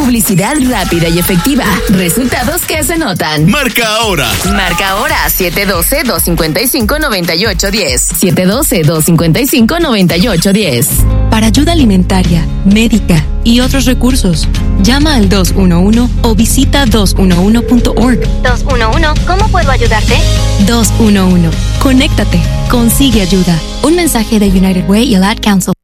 Publicidad rápida y efectiva. Resultados que se notan. Marca ahora. Marca ahora 712-255-9810. 712-255-9810. Para ayuda alimentaria, médica y otros recursos, llama al 211 o visita 211.org. 211, ¿cómo puedo ayudarte? 211. Conéctate. Consigue ayuda. Un mensaje de United Way y el Ad Council.